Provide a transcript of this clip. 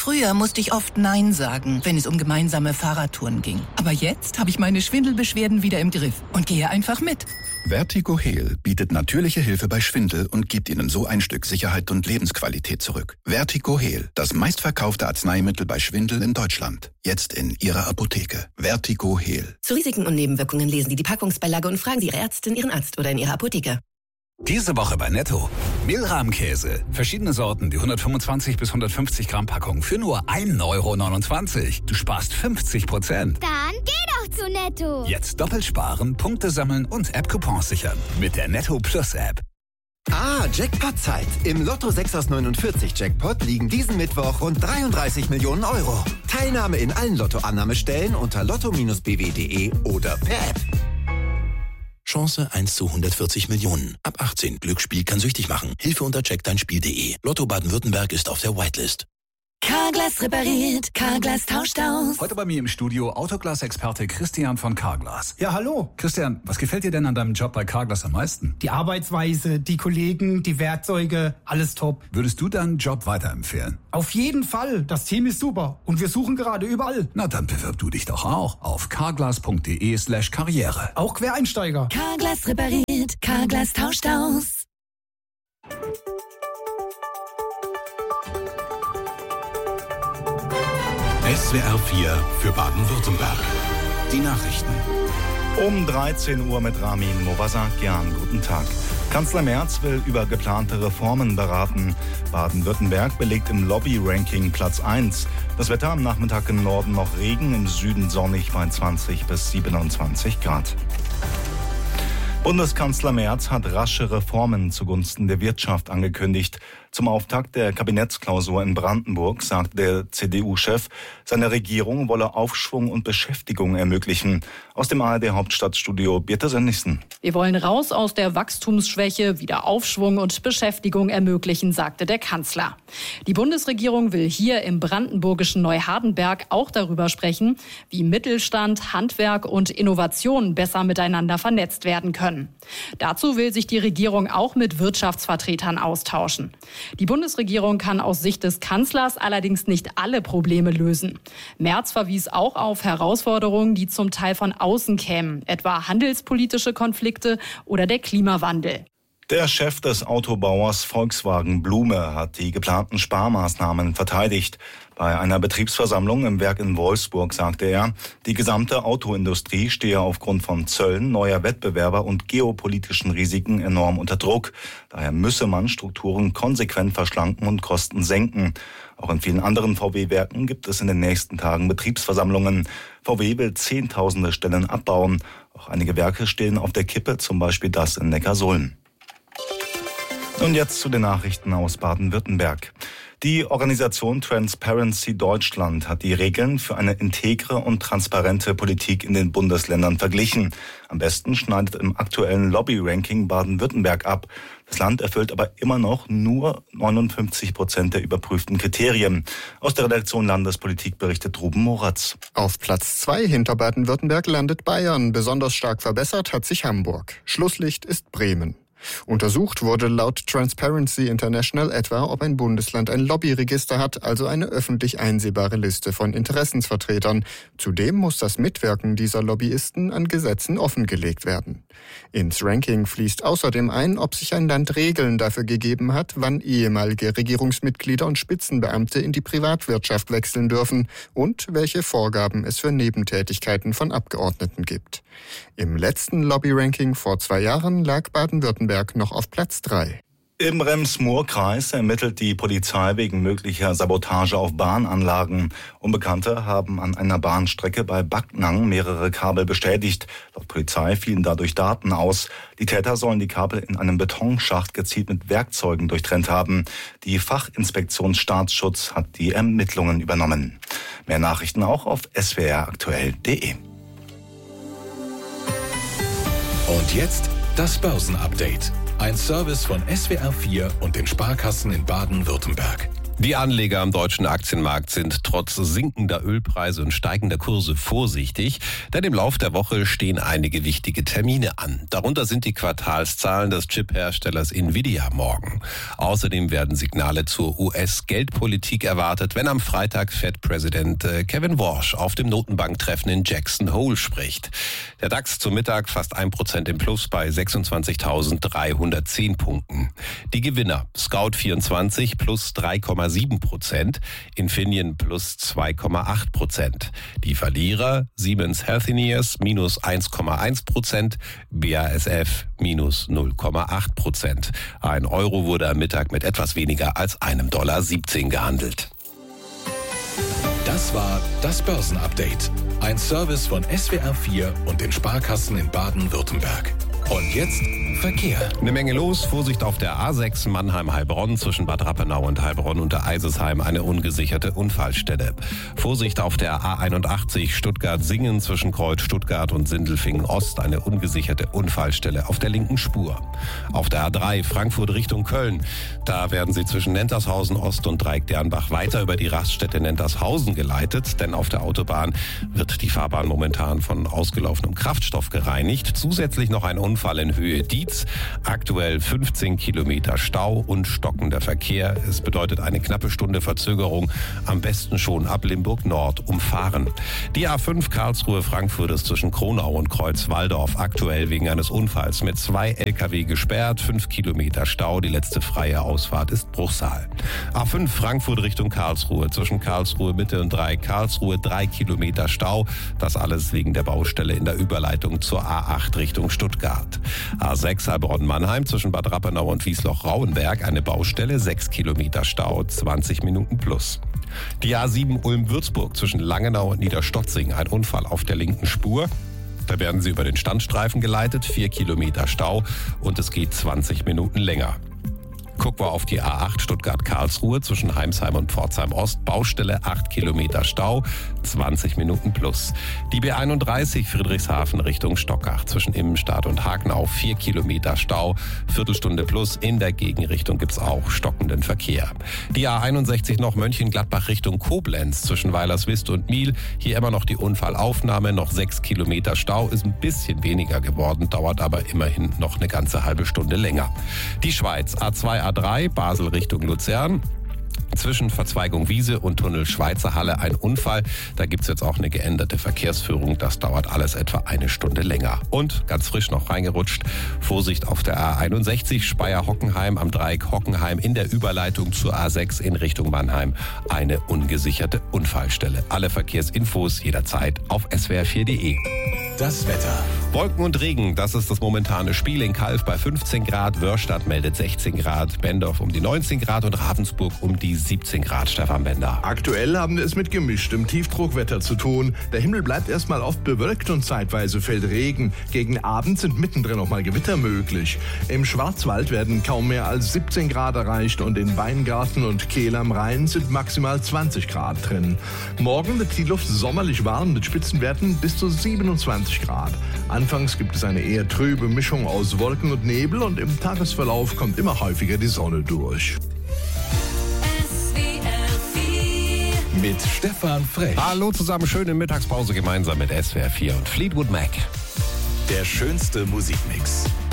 Früher musste ich oft Nein sagen, wenn es um gemeinsame Fahrradtouren ging. Aber jetzt habe ich meine Schwindelbeschwerden wieder im Griff und gehe einfach mit. Vertigo Heal bietet natürliche Hilfe bei Schwindel und gibt Ihnen so ein Stück Sicherheit und Lebensqualität zurück. Vertigo Heal, das meistverkaufte Arzneimittel bei Schwindel in Deutschland. Jetzt in Ihrer Apotheke. Vertigo Heal. Zu Risiken und Nebenwirkungen lesen Sie die Packungsbeilage und fragen Sie Ihre Ärztin, Ihren Arzt oder in Ihrer Apotheke. Diese Woche bei Netto. Mehlrahmkäse. Verschiedene Sorten, die 125 bis 150 Gramm Packung für nur 1,29 €. Du sparst 50%. Dann geh doch zu Netto. Jetzt doppelt sparen, Punkte sammeln und App-Coupons sichern. Mit der Netto Plus App. Jackpot-Zeit. Im Lotto 6 aus 49 Jackpot liegen diesen Mittwoch rund 33 Millionen €. Teilnahme in allen Lottoannahmestellen unter lotto-bw.de oder per App. Chance 1 zu 140 Millionen. Ab 18. Glücksspiel kann süchtig machen. Hilfe unter checkdeinspiel.de. Lotto Baden-Württemberg ist auf der Whitelist. Carglass repariert, Carglass tauscht aus. Heute bei mir im Studio Autoglas-Experte Christian von Carglass. Ja, hallo. Christian, was gefällt dir denn an deinem Job bei Carglass am meisten? Die Arbeitsweise, die Kollegen, die Werkzeuge, alles top. Würdest du deinen Job weiterempfehlen? Auf jeden Fall. Das Team ist super. Und wir suchen gerade überall. Na, dann bewirb du dich doch auch auf carglass.de/karriere. Auch Quereinsteiger. Carglass repariert, Carglass tauscht aus. SWR 4 für Baden-Württemberg. Die Nachrichten. Um 13 Uhr mit Ramin Movasakian. Guten Tag. Kanzler Merz will über geplante Reformen beraten. Baden-Württemberg belegt im Lobby-Ranking Platz 1. Das Wetter am Nachmittag im Norden noch Regen, im Süden sonnig bei 20 bis 27 Grad. Bundeskanzler Merz hat rasche Reformen zugunsten der Wirtschaft angekündigt. Zum Auftakt der Kabinettsklausur in Brandenburg sagt der CDU-Chef, seine Regierung wolle Aufschwung und Beschäftigung ermöglichen. Aus dem ARD-Hauptstadtstudio Birte Sönnigsen. Wir wollen raus aus der Wachstumsschwäche, wieder Aufschwung und Beschäftigung ermöglichen, sagte der Kanzler. Die Bundesregierung will hier im brandenburgischen Neuhardenberg auch darüber sprechen, wie Mittelstand, Handwerk und Innovation besser miteinander vernetzt werden können. Dazu will sich die Regierung auch mit Wirtschaftsvertretern austauschen. Die Bundesregierung kann aus Sicht des Kanzlers allerdings nicht alle Probleme lösen. Merz verwies auch auf Herausforderungen, die zum Teil von außen kämen, etwa handelspolitische Konflikte oder der Klimawandel. Der Chef des Autobauers Volkswagen Blume hat die geplanten Sparmaßnahmen verteidigt. Bei einer Betriebsversammlung im Werk in Wolfsburg sagte er, die gesamte Autoindustrie stehe aufgrund von Zöllen, neuer Wettbewerber und geopolitischen Risiken enorm unter Druck. Daher müsse man Strukturen konsequent verschlanken und Kosten senken. Auch in vielen anderen VW-Werken gibt es in den nächsten Tagen Betriebsversammlungen. VW will Zehntausende Stellen abbauen. Auch einige Werke stehen auf der Kippe, zum Beispiel das in Neckarsulm. Und jetzt zu den Nachrichten aus Baden-Württemberg. Die Organisation Transparency Deutschland hat die Regeln für eine integre und transparente Politik in den Bundesländern verglichen. Am besten schneidet im aktuellen Lobby-Ranking Baden-Württemberg ab. Das Land erfüllt aber immer noch nur 59% der überprüften Kriterien. Aus der Redaktion Landespolitik berichtet Ruben Moratz. Auf Platz 2 hinter Baden-Württemberg landet Bayern. Besonders stark verbessert hat sich Hamburg. Schlusslicht ist Bremen. Untersucht wurde laut Transparency International etwa, ob ein Bundesland ein Lobbyregister hat, also eine öffentlich einsehbare Liste von Interessensvertretern. Zudem muss das Mitwirken dieser Lobbyisten an Gesetzen offengelegt werden. Ins Ranking fließt außerdem ein, ob sich ein Land Regeln dafür gegeben hat, wann ehemalige Regierungsmitglieder und Spitzenbeamte in die Privatwirtschaft wechseln dürfen und welche Vorgaben es für Nebentätigkeiten von Abgeordneten gibt. Im letzten Lobby-Ranking vor 2 Jahren lag Baden-Württemberg noch auf Platz 3. Im Rems-Murr-Kreis ermittelt die Polizei wegen möglicher Sabotage auf Bahnanlagen. Unbekannte haben an einer Bahnstrecke bei Backnang mehrere Kabel beschädigt. Laut Polizei fielen dadurch Daten aus. Die Täter sollen die Kabel in einem Betonschacht gezielt mit Werkzeugen durchtrennt haben. Die Fachinspektion Staatsschutz hat die Ermittlungen übernommen. Mehr Nachrichten auch auf swraktuell.de. Und jetzt das Börsenupdate. Ein Service von SWR 4 und den Sparkassen in Baden-Württemberg. Die Anleger am deutschen Aktienmarkt sind trotz sinkender Ölpreise und steigender Kurse vorsichtig, denn im Lauf der Woche stehen einige wichtige Termine an. Darunter sind die Quartalszahlen des Chip-Herstellers Nvidia morgen. Außerdem werden Signale zur US-Geldpolitik erwartet, wenn am Freitag Fed-Präsident Kevin Warsh auf dem Notenbanktreffen in Jackson Hole spricht. Der DAX zum Mittag fast 1% im Plus bei 26.310 Punkten. Die Gewinner Scout24 plus 3,7%, Infineon plus 2,8%. Die Verlierer Siemens Healthineers minus 1,1%, BASF minus 0,8%. Ein Euro wurde am Mittag mit etwas weniger als $1,17 gehandelt. Das war das Börsenupdate. Ein Service von SWR4 und den Sparkassen in Baden-Württemberg. Und jetzt Verkehr. Eine Menge los. Vorsicht auf der A6 Mannheim-Heilbronn zwischen Bad Rappenau und Heilbronn unter Eisesheim eine ungesicherte Unfallstelle. Vorsicht auf der A81 Stuttgart-Singen zwischen Kreuz Stuttgart und Sindelfingen-Ost eine ungesicherte Unfallstelle auf der linken Spur. Auf der A3 Frankfurt Richtung Köln. Da werden Sie zwischen Nentershausen Ost und Dreieck-Dernbach weiter über die Raststätte Nentershausen geleitet, denn auf der Autobahn wird die Fahrbahn momentan von ausgelaufenem Kraftstoff gereinigt. Zusätzlich noch ein Unfall in Höhe Dietz. Aktuell 15 Kilometer Stau und stockender Verkehr. Es bedeutet eine knappe Stunde Verzögerung. Am besten schon ab Limburg Nord umfahren. Die A5 Karlsruhe-Frankfurt ist zwischen Kronau und Kreuz-Walldorf aktuell wegen eines Unfalls mit 2 Lkw gesperrt. 5 Kilometer Stau. Die letzte freie Ausfahrt ist Bruchsal. A5 Frankfurt Richtung Karlsruhe. Zwischen Karlsruhe Mitte und Dreieck Karlsruhe 3 Kilometer Stau. Das alles wegen der Baustelle in der Überleitung zur A8 Richtung Stuttgart. A6 Heilbronn-Mannheim zwischen Bad Rappenau und Wiesloch-Rauenberg eine Baustelle, 6 Kilometer Stau, 20 Minuten plus. Die A7 Ulm-Würzburg zwischen Langenau und Niederstotzing ein Unfall auf der linken Spur. Da werden Sie über den Standstreifen geleitet, 4 Kilometer Stau und es geht 20 Minuten länger. Gucken wir auf die A8 Stuttgart-Karlsruhe zwischen Heimsheim und Pforzheim-Ost. Baustelle 8 Kilometer Stau, 20 Minuten plus. Die B31 Friedrichshafen Richtung Stockach zwischen Immenstadt und Hagenau 4 Kilometer Stau, Viertelstunde plus. In der Gegenrichtung gibt's auch stockenden Verkehr. Die A61 noch Mönchengladbach Richtung Koblenz zwischen Weilerswist und Miel. Hier immer noch die Unfallaufnahme, noch 6 Kilometer Stau. Ist ein bisschen weniger geworden, dauert aber immerhin noch eine ganze halbe Stunde länger. Die Schweiz A2 A3 Basel Richtung Luzern. Zwischen Verzweigung Wiese und Tunnel Schweizer Halle ein Unfall. Da gibt's jetzt auch eine geänderte Verkehrsführung. Das dauert alles etwa eine Stunde länger. Und ganz frisch noch reingerutscht. Vorsicht auf der A61 Speyer-Hockenheim am Dreieck Hockenheim in der Überleitung zur A6 in Richtung Mannheim. Eine ungesicherte Unfallstelle. Alle Verkehrsinfos jederzeit auf swr4.de. Das Wetter. Wolken und Regen, das ist das momentane Spiel in Calw bei 15 Grad. Wörstadt meldet 16 Grad, Bendorf um die 19 Grad und Ravensburg um die 17 Grad. Stefan Bender. Aktuell haben wir es mit gemischtem Tiefdruckwetter zu tun. Der Himmel bleibt erstmal oft bewölkt und zeitweise fällt Regen. Gegen Abend sind mittendrin noch mal Gewitter möglich. Im Schwarzwald werden kaum mehr als 17 Grad erreicht und in Weingarten und Kehl am Rhein sind maximal 20 Grad drin. Morgen wird die Luft sommerlich warm mit Spitzenwerten bis zu 27 Grad. Anfangs gibt es eine eher trübe Mischung aus Wolken und Nebel und im Tagesverlauf kommt immer häufiger die Sonne durch. Mit Stefan Frech. Hallo zusammen, schöne Mittagspause gemeinsam mit SWR4 und Fleetwood Mac. Der schönste Musikmix.